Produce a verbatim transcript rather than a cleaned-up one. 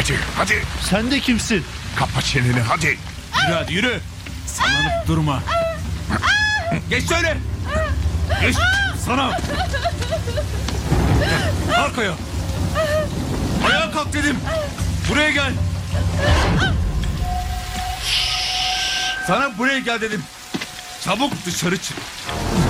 Hadi hadi. Sen de kimsin? Kapa çeneni hadi. Yürü hadi yürü. Sallanıp durma. Geç söyle. Geç sana. Arkaya. Ayağa kalk dedim. Buraya gel. Sana buraya gel dedim. Çabuk dışarı çık.